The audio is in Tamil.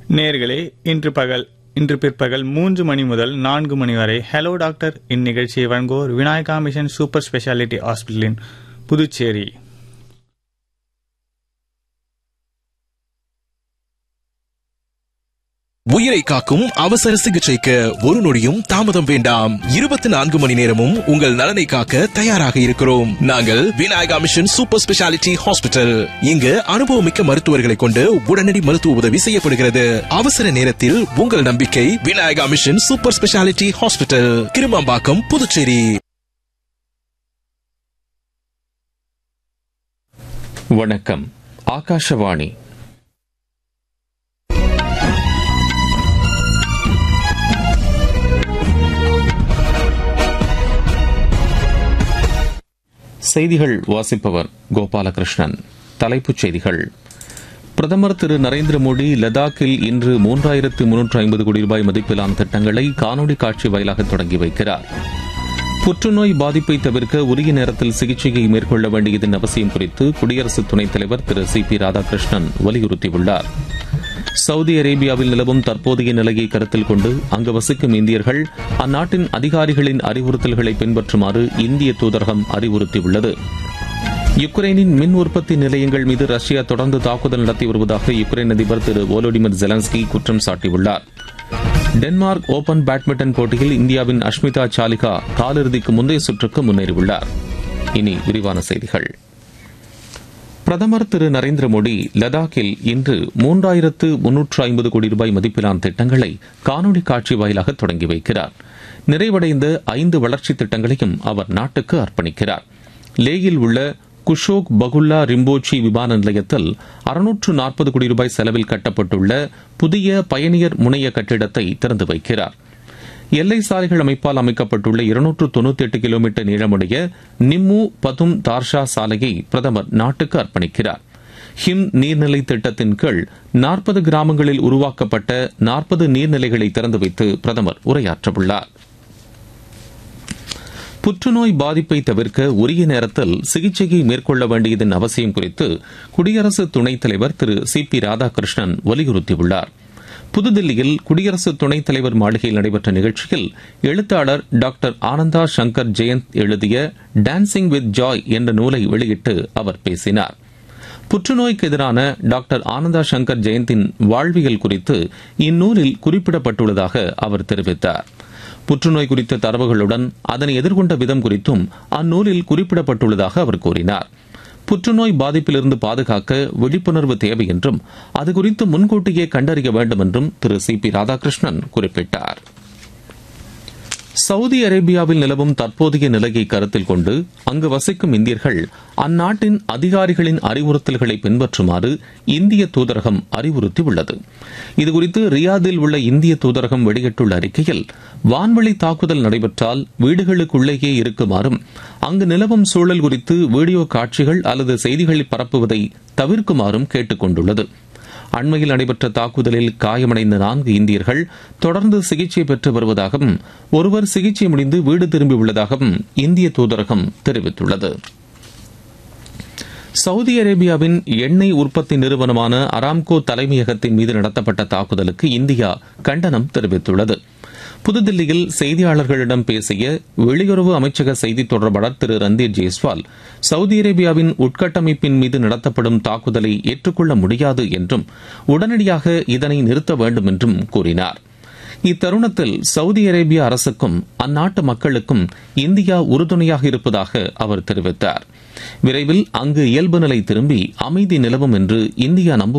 நேயர்களே, இன்று பிற்பகல் 3 மணி முதல் 4 மணி வரை ஹலோ டாக்டர் இந்நிகழ்ச்சியை வழங்குவோர் Vinayaka mission super speciality ஹாஸ்பிட்டலின் Puducherry. உயிரை காக்கும் அவசர சிகிச்சைக்கு ஒரு நொடியும் தாமதம் வேண்டாம். 24 மணி நேரமும் உங்கள் நலனை காக்க தயாராக இருக்கிறோம். நாங்கள் Vinayaka mission super speciality hospital. இங்கு அனுபவமிக்க மருத்துவர்களை கொண்டு உடனடி மருத்துவ உதவி செய்யப்படுகிறது. அவசர நேரத்தில் உங்கள் நம்பிக்கை Vinayaka mission super speciality hospital, Kirumampakkam, Puducherry. வணக்கம். ஆகாஷவாணி. செய்திகள் வாசிப்பவர் கோபாலகிருஷ்ணன். தலைப்புச் செய்திகள். பிரதமர் திரு நரேந்திர மோடி லடாக்கில் இன்று 3350 கோடி ரூபாய் மதிப்பிலான திட்டங்களை காணொலி காட்சி வாயிலாக தொடங்கி வைக்கிறார். புற்றுநோய் பாதிப்பை தவிர்க்க உரிய நேரத்தில் சிகிச்சையை மேற்கொள்ள வேண்டியதன் அவசியம் குறித்து குடியரசு துணைத் தலைவர் திரு சி.பி. ராதாகிருஷ்ணன் வலியுறுத்தியுள்ளார். சவுதி அரேபியாவில் நிலவும் தற்போதைய நிலையை கருத்தில் கொண்டு அங்கு வசிக்கும் இந்தியர்கள் அந்நாட்டின் அதிகாரிகளின் அறிவுறுத்தல்களை பின்பற்றுமாறு இந்திய தூதரகம் அறிவுறுத்தியுள்ளது. யுக்ரைனின் மின் உற்பத்தி நிலையங்கள் மீது ரஷ்யா தொடர்ந்து தாக்குதல் நடத்தி வருவதாக யுக்ரைன் அதிபர் திரு வோலோடிமிர் ஜெலன்ஸ்கி குற்றம் சாட்டியுள்ளார். டென்மார்க் ஓபன் பேட்மிண்டன் போட்டியில் இந்தியாவின் அஷ்மிதா சாலிகா காலிறுதிக்கு முந்தைய சுற்றுக்கு முன்னேறியுள்ளார். இனி விரிவான செய்திகள். பிரதமர் திரு நரேந்திர மோடி லடாக்கில் இன்று 3350 கோடி ரூபாய் மதிப்பிலான திட்டங்களை காணொலி காட்சி வாயிலாக தொடங்கி வைக்கிறார். நிறைவடைந்த 5 வளர்ச்சித் திட்டங்களையும் அவர் நாட்டுக்கு அர்ப்பணிக்கிறார். லேயில் உள்ள குஷோக் பகுல்லா ரிம்போச்சி விமான நிலையத்தில் 640 கோடி ரூபாய் செலவில் கட்டப்பட்டுள்ள புதிய பயணியர் முனைய கட்டிடத்தை திறந்து வைக்கிறார். எல்லை சாலைகள் அமைப்பால் அமைக்கப்பட்டுள்ள 298 கிலோமீட்டர் நீளமுடைய நிம்மு பதும் தார்ஷா சாலையை பிரதமர் நாட்டுக்கு அர்ப்பணிக்கிறார். ஹிம் நீர்நிலை திட்டத்தின் கீழ் 40 கிராமங்களில் உருவாக்கப்பட்ட 40 நீர்நிலைகளை திறந்து வைத்து பிரதமர் உரையாற்றவுள்ளார். புற்றுநோய் பாதிப்பை தவிர்க்க உரிய நேரத்தில் சிகிச்சையை மேற்கொள்ள வேண்டியதன் அவசியம் குறித்து குடியரசு துணைத் தலைவர் திரு சி.பி. ராதாகிருஷ்ணன் வலியுறுத்தியுள்ளார். புதுதில்லியில் குடியரசு துணைத் தலைவர் மாளிகையில் நடைபெற்ற நிகழ்ச்சியில் எழுத்தாளர் டாக்டர் ஆனந்தா சங்கர் ஜெயந்த் எழுதிய டான்சிங் வித் ஜாய் என்ற நூலை வெளியிட்டு அவர் பேசினார். புற்றுநோய்க்கு எதிரான டாக்டர் ஆனந்தா சங்கர் ஜெயந்தின் வாழ்வியல் குறித்து இந்நூலில் குறிப்பிடப்பட்டுள்ளதாக அவர் தெரிவித்தார். புற்றுநோய் குறித்த தரவுகளுடன் அதனை எதிர்கொண்ட விதம் குறித்தும் அந்நூலில் குறிப்பிடப்பட்டுள்ளதாக அவர் கூறினார். புற்றுநோய் பாதிப்பிலிருந்து பாதுகாக்க விழிப்புணர்வு தேவை என்றும் அது குறித்து முன்கூட்டியே கண்டறிய வேண்டும் என்றும் திரு சி.பி. ராதாகிருஷ்ணன் குறிப்பிட்டார். சவுதி அரேபியாவில் நிலவும் தற்போதைய நிலையை கருத்தில் கொண்டு அங்கு வசிக்கும் இந்தியர்கள் அந்நாட்டின் அதிகாரிகளின் அறிவுறுத்தல்களை பின்பற்றுமாறு இந்திய தூதரகம் அறிவுறுத்தியுள்ளது. இதுகுறித்து ரியாதில் உள்ள இந்திய தூதரகம் வெளியிட்டுள்ள அறிக்கையில், வான்வழி தாக்குதல் நடைபெற்றால் வீடுகளுக்குள்ளேயே இருக்குமாறும் அங்கு நிலவும் சூழல் குறித்து வீடியோ காட்சிகள் அல்லது செய்திகளை பரப்புவதை தவிர்க்குமாறும் கேட்டுக் கொண்டுள்ளது. அண்மையில் நடைபெற்ற தாக்குதலில் காயமடைந்த 4 இந்தியர்கள் தொடர்ந்து சிகிச்சை பெற்று வருவதாகவும் ஒருவர் சிகிச்சை முடிந்து வீடு திரும்பியுள்ளதாகவும் இந்திய தூதரகம் தெரிவித்துள்ளது. சவுதி அரேபியாவின் எண்ணெய் உற்பத்தி நிறுவனமான அராம்கோ தலைமையகத்தின் மீது நடத்தப்பட்ட தாக்குதலுக்கு இந்தியா கண்டனம் தெரிவித்துள்ளது. புதுதில்லியில் செய்தியாளர்களிடம் பேசிய வெளியுறவு அமைச்சக செய்தித் தொடர்பாளர் திரு ரந்தீர் ஜெய்ஸ்வால், சவுதி அரேபியாவின் உட்கட்டமைப்பின் மீது நடத்தப்படும் தாக்குதலை ஏற்றுக்கொள்ள முடியாது என்றும் உடனடியாக இதனை நிறுத்த வேண்டும் என்றும் கூறினார். இத்தருணத்தில் சவுதி அரேபிய அரசுக்கும் அந்நாட்டு மக்களுக்கும் இந்தியா உறுதுணையாக இருப்பதாக அவர் தெரிவித்தார். விரைவில் அங்கு இயல்பு நிலை திரும்பி அமைதி நிலவும் என்று இந்தியா நம்புவதாக